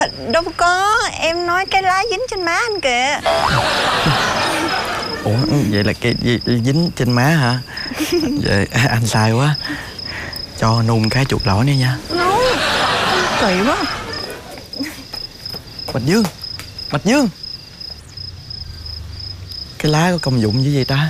Đâu có, em nói cái lá dính trên má anh kìa. Ủa vậy là cái gì dính trên má hả? Vậy anh sai quá. Cho nôn cái chuột lỗ này nha. Kỳ quá. Bạch Dương, Bạch Dương, cái lá có công dụng gì vậy ta?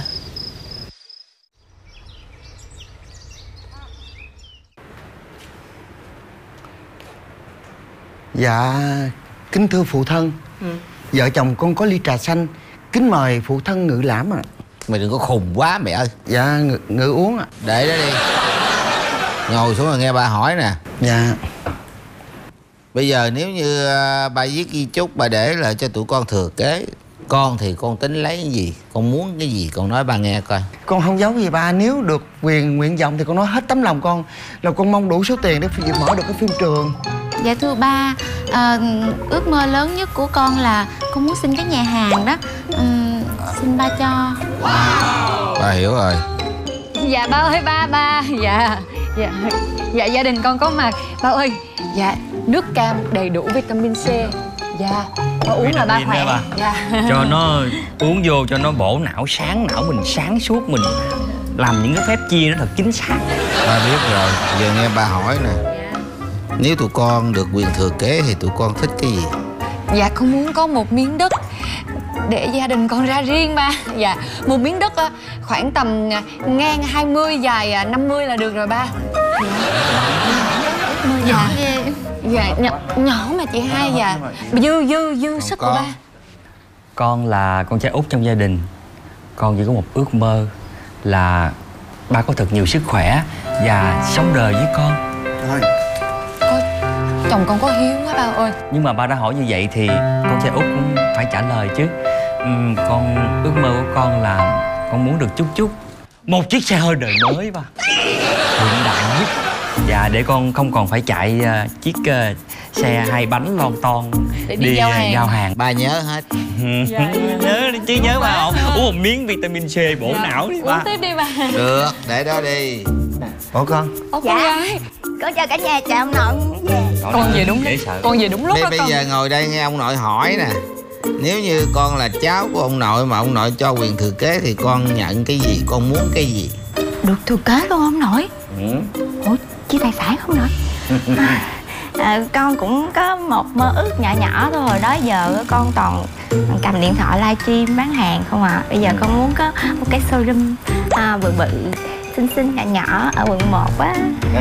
Dạ, kính thưa phụ thân. Vợ chồng con có ly trà xanh, kính mời phụ thân ngự lãm ạ. Mày đừng có khùng quá mẹ ơi. Dạ, ngự uống ạ. Để đó đi. Ngồi xuống rồi nghe ba hỏi nè. Dạ. Bây giờ nếu như ba viết di chúc ba để lại cho tụi con thừa kế, con thì con tính lấy cái gì? Con muốn cái gì con nói ba nghe coi. Con không giấu gì ba, nếu được quyền nguyện vọng thì con nói hết tấm lòng con, là con mong đủ số tiền để mở được cái phim trường. Dạ thưa ba, ước mơ lớn nhất của con là con muốn xin cái nhà hàng đó. Xin ba cho. Ba hiểu rồi. Dạ ba ơi ba. Dạ gia đình con có mặt. Ba ơi, dạ nước cam đầy đủ vitamin C. Dạ ba uống là ba khỏe. Dạ. Cho nó uống vô cho nó bổ não, sáng não mình sáng suốt, mình làm những cái phép chia nó thật chính xác. Ba biết rồi, giờ nghe ba hỏi nè. Nếu tụi con được quyền thừa kế thì tụi con thích cái gì? Dạ con muốn có một miếng đất để gia đình con ra riêng ba. Dạ một miếng đất khoảng tầm ngang 20 dài 50 là được rồi ba. Dạ dạ nhỏ mà chị hai. Dạ dư sức của ba. Con là con trai út trong gia đình. Con chỉ có một ước mơ là ba có thật nhiều sức khỏe và sống đời với con. Thôi. Chồng con có hiếu quá ba ơi. Nhưng mà ba đã hỏi như vậy thì con trai út cũng phải trả lời chứ. Con ước mơ của con là con muốn được chút một chiếc xe hơi đời mới ba, hiện đại nhất. Và để con không còn phải chạy chiếc xe hai bánh lon ton để đi giao hàng. Ba nhớ hết. Nhớ chứ, nhớ ba không? Uống một miếng vitamin C bổ não đi ba. Uống tiếp đi ba. Được, để đó đi. Ủa con? Con gái. Con chào cả nhà, chào ông nội về. Con về đúng lúc. Con về đúng lúc đó Bây con. giờ ngồi đây nghe ông nội hỏi nè. Nếu như con là cháu của ông nội mà ông nội cho quyền thừa kế thì con nhận cái gì, con muốn cái gì? Được thừa kế luôn ông nội. Ủa chia tài sản không nội? Con cũng có một mơ ước nhỏ nhỏ thôi. Hồi đó giờ con toàn cầm điện thoại livestream bán hàng không à. Bây giờ con muốn có một cái showroom bự bự xinh xinh nhỏ nhỏ ở quận 1 á.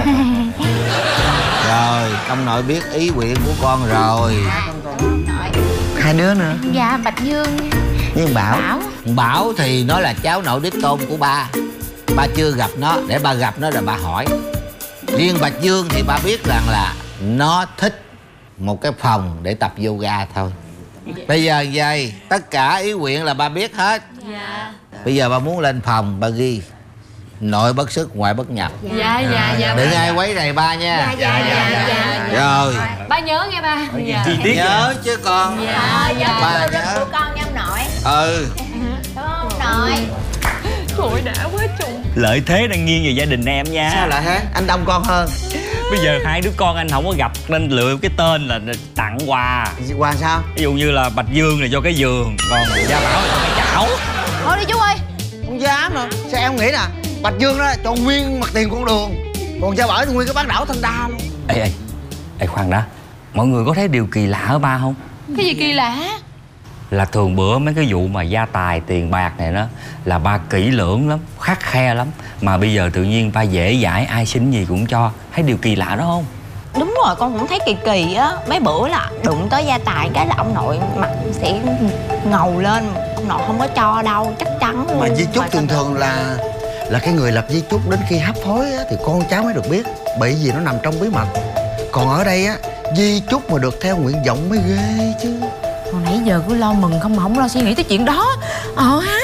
Rồi, ông nội biết ý nguyện của con rồi. Hai đứa nữa. Dạ Bạch Dương Nhưng Bảo. Bảo thì nó là cháu nội đích tôn của ba. Ba chưa gặp nó, để ba gặp nó rồi ba hỏi. Riêng Bạch Dương thì ba biết rằng là nó thích một cái phòng để tập yoga thôi. Bây giờ vậy, tất cả ý nguyện là ba biết hết. Dạ. Bây giờ ba muốn lên phòng, ba ghi nội bất xuất, ngoại bất nhập. Dạ. Đừng ai quấy rầy ba nha. Dạ. Rồi. Ba nhớ nghe ba. Dạ. Chi tiết Nhớ chứ con. Dạ Ba showroom nhớ. của con nha ông nội. Ừ. Đúng không ông nội? Trời đã quá chừng. lợi thế đang nghiêng về gia đình em nha. Sao lại thế? Anh đông con hơn. Bây giờ hai đứa con anh không có gặp nên lựa cái tên là tặng quà. Quà sao? Ví dụ như là Bạch Dương là cho cái giường, còn Gia Bảo là cho cái chảo. Thôi đi chú ơi. Không dám đâu. Sao em nghĩ nè, Bạch Dương đó cho nguyên mặt tiền con đường, còn Gia Bảo thì nguyên cái bán đảo Thanh Đa luôn. Ê khoan đã, mọi người có thấy điều kỳ lạ ở ba không? Cái gì kỳ lạ? Là thường bữa mấy cái vụ mà gia tài tiền bạc này đó là ba kỹ lưỡng lắm, khắt khe lắm. Mà bây giờ tự nhiên ba dễ dãi, ai xin gì cũng cho. Thấy điều kỳ lạ đó không? Đúng rồi, con cũng thấy kỳ kỳ á. Mấy bữa là đụng tới gia tài cái là ông nội mặt sẽ ngầu lên. Ông nội không có cho đâu, chắc chắn luôn. Mà di chúc thường thường là cái người lập di chúc đến khi hấp hối á, thì con cháu mới được biết, bởi vì nó nằm trong bí mật. Còn ở đây á, di chúc mà được theo nguyện vọng mới ghê chứ. Hồi nãy giờ cứ lo mừng không mà không lo suy nghĩ tới chuyện đó. Ha.